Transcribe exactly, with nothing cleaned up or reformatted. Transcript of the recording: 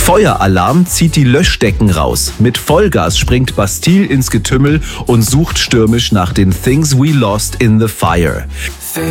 Feueralarm zieht die Löschdecken raus. Mit Vollgas springt Bastille ins Getümmel und sucht stürmisch nach den Things We Lost in the Fire.